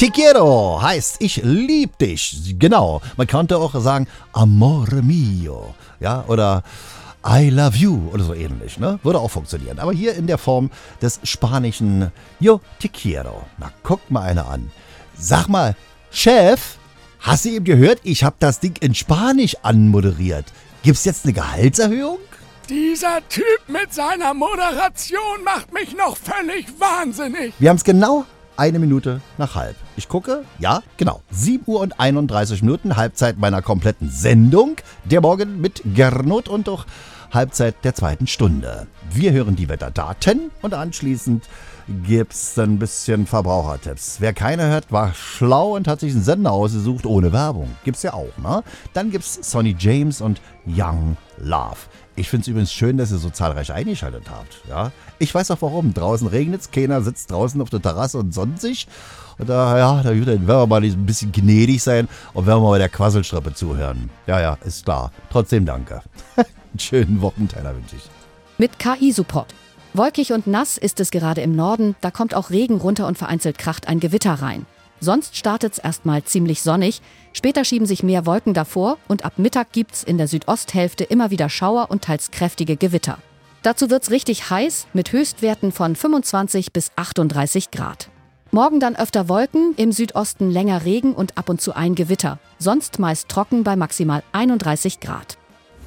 Te quiero heißt ich lieb dich. Genau. Man könnte auch sagen Amore mio. Ja, oder I love you oder so ähnlich, ne? Würde auch funktionieren. Aber hier in der Form des spanischen Yo te quiero. Na, guckt mal einer an. Sag mal, Chef, hast du eben gehört? Ich habe das Ding in Spanisch anmoderiert. Gibt's jetzt eine Gehaltserhöhung? Dieser Typ mit seiner Moderation macht mich noch völlig wahnsinnig. Wir haben es genau 1:01. Ich gucke, ja, genau, 7:31, Halbzeit meiner kompletten Sendung. Der Morgen mit Gernot und doch Halbzeit der 2. Stunde. Wir hören die Wetterdaten und anschließend gibt's ein bisschen Verbrauchertipps. Wer keine hört, war schlau und hat sich einen Sender ausgesucht ohne Werbung. Gibt's ja auch, ne? Dann gibt's Sonny James und Young Love. Ich find's übrigens schön, dass ihr so zahlreich eingeschaltet habt. Ja? Ich weiß auch warum. Draußen regnet's, keiner sitzt draußen auf der Terrasse und sonnt sich. Und da werden wir mal ein bisschen gnädig sein und werden wir mal bei der Quasselstrippe zuhören. Ja, ist klar. Trotzdem danke. Einen schönen Wochenteiler wünsche ich. Mit KI-Support. Wolkig und nass ist es gerade im Norden, da kommt auch Regen runter und vereinzelt kracht ein Gewitter rein. Sonst startet's erstmal ziemlich sonnig, später schieben sich mehr Wolken davor und ab Mittag gibt's in der Südosthälfte immer wieder Schauer und teils kräftige Gewitter. Dazu wird's richtig heiß mit Höchstwerten von 25 bis 38 Grad. Morgen dann öfter Wolken, im Südosten länger Regen und ab und zu ein Gewitter. Sonst meist trocken bei maximal 31 Grad.